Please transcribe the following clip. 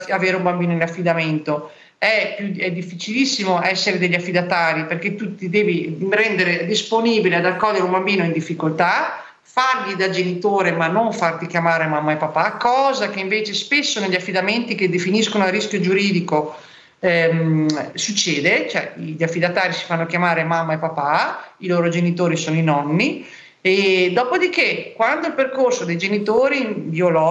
avere un bambino in affidamento. È difficilissimo essere degli affidatari, perché tu ti devi rendere disponibile ad accogliere un bambino in difficoltà, fargli da genitore ma non farti chiamare mamma e papà, cosa che invece spesso negli affidamenti che definiscono a rischio giuridico succede, cioè gli affidatari si fanno chiamare mamma e papà, i loro genitori sono i nonni, e dopodiché quando il percorso dei genitori biologici